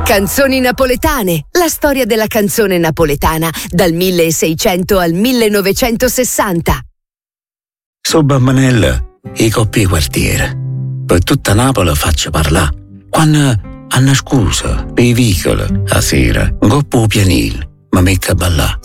Canzoni napoletane, la storia della canzone napoletana dal 1600 al 1960. So Bambanella, i coppie quartiere. Per tutta Napoli faccio parlare. Quando hanno scusa, per i vicoli, a sera, un coppo pianile, mi metto a ballare.